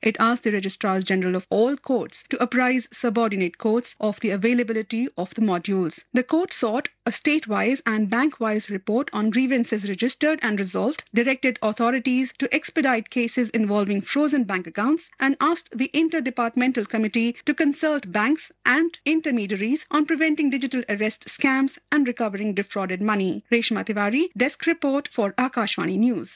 It asked the registrars general of all courts to apprise subordinate courts of the availability of the modules. The court sought a state-wise and bank-wise report on grievances registered and resolved, directed authorities to expedite cases involving frozen bank accounts, and asked the Interdepartmental Committee to consult banks and intermediaries on preventing digital arrest scams and recovering defrauded money. Reshma Tiwari, Desk Report for Akashvani News.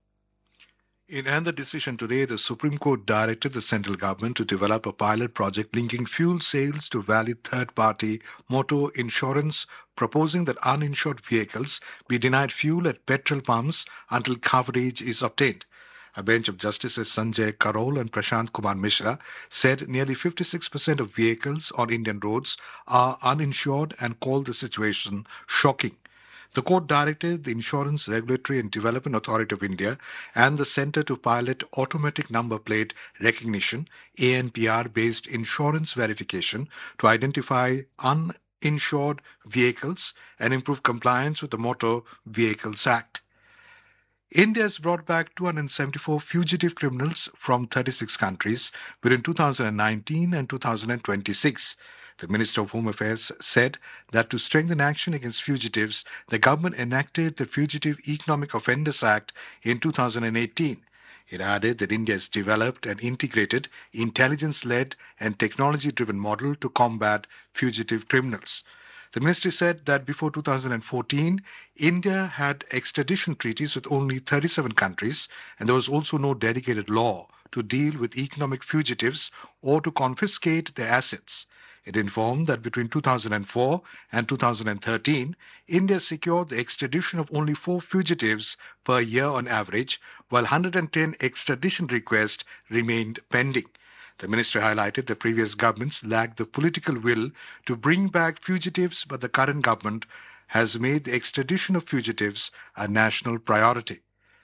In another decision today, the Supreme Court directed the central government to develop a pilot project linking fuel sales to valid third-party motor insurance, proposing that uninsured vehicles be denied fuel at petrol pumps until coverage is obtained. A bench of Justices Sanjay Karol and Prashant Kumar Mishra said nearly 56% of vehicles on Indian roads are uninsured and called the situation shocking. The court directed the Insurance Regulatory and Development Authority of India and the Centre to pilot automatic number plate recognition, ANPR-based insurance verification to identify uninsured vehicles and improve compliance with the Motor Vehicles Act. India has brought back 274 fugitive criminals from 36 countries between 2019 and 2026. The Minister of Home Affairs said that to strengthen action against fugitives, the government enacted the Fugitive Economic Offenders Act in 2018. It added that India has developed an integrated, intelligence-led and technology-driven model to combat fugitive criminals. The ministry said that before 2014, India had extradition treaties with only 37 countries, and there was also no dedicated law to deal with economic fugitives or to confiscate their assets. It informed that between 2004 and 2013, India secured the extradition of only 4 fugitives per year on average, while 110 extradition requests remained pending. The ministry highlighted the previous governments lacked the political will to bring back fugitives, but the current government has made the extradition of fugitives a national priority.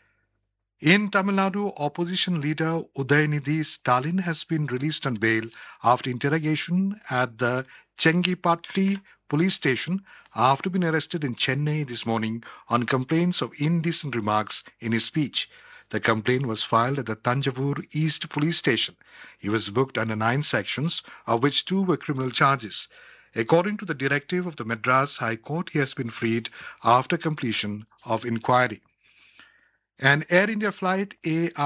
In Tamil Nadu, opposition leader Udayanidhi Stalin has been released on bail after interrogation at the Chengipatti police station after being arrested in Chennai this morning on complaints of indecent remarks in his speech. The complaint was filed at the Tanjavur East police station. He was booked under 9 sections, of which 2 were criminal charges. According to the directive of the Madras High Court, he has been freed after completion of inquiry. An Air India flight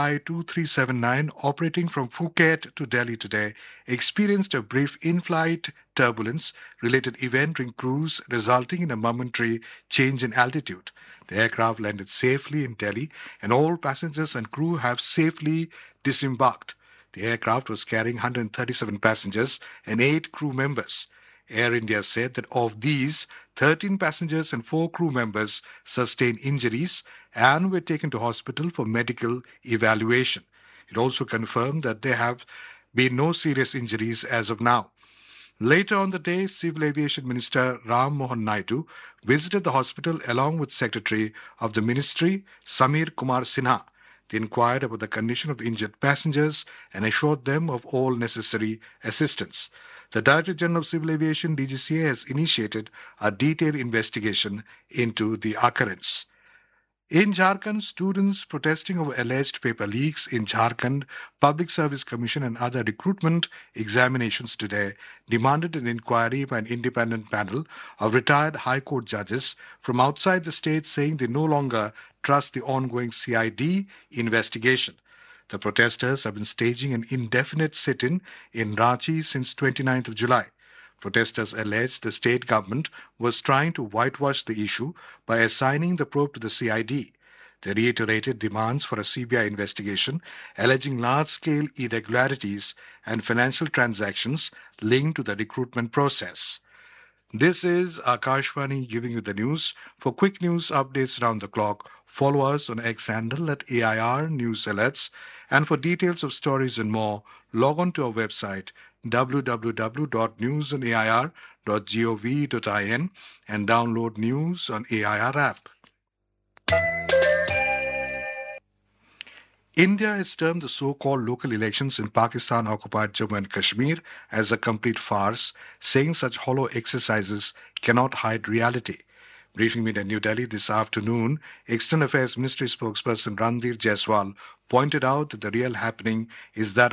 AI2379 operating from Phuket to Delhi today experienced a brief in-flight turbulence-related event during cruise, resulting in a momentary change in altitude. The aircraft landed safely in Delhi and all passengers and crew have safely disembarked. The aircraft was carrying 137 passengers and 8 crew members. Air India said that of these, 13 passengers and 4 crew members sustained injuries and were taken to hospital for medical evaluation. It also confirmed that there have been no serious injuries as of now. Later on the day, Civil Aviation Minister Ram Mohan Naidu visited the hospital along with Secretary of the Ministry, Samir Kumar Sinha. They inquired about the condition of the injured passengers and assured them of all necessary assistance. The Director General of Civil Aviation, DGCA, has initiated a detailed investigation into the occurrence. In Jharkhand, students protesting over alleged paper leaks in Jharkhand Public Service Commission and other recruitment examinations today demanded an inquiry by an independent panel of retired High Court judges from outside the state, saying they no longer trust the ongoing CID investigation. The protesters have been staging an indefinite sit-in in Ranchi since 29th of July. Protesters alleged the state government was trying to whitewash the issue by assigning the probe to the CID. They reiterated demands for a CBI investigation, alleging large-scale irregularities and financial transactions linked to the recruitment process. This is Akashvani giving you the news. For quick news updates around the clock, follow us on X handle at AIR News Alerts. And for details of stories and more, log on to our website www.newsonair.gov.in and download News on AIR app. India has termed the so-called local elections in Pakistan-occupied Jammu and Kashmir as a complete farce, saying such hollow exercises cannot hide reality. Briefing me in New Delhi this afternoon, External Affairs Ministry spokesperson Ranveer Jaiswal pointed out that the real happening is that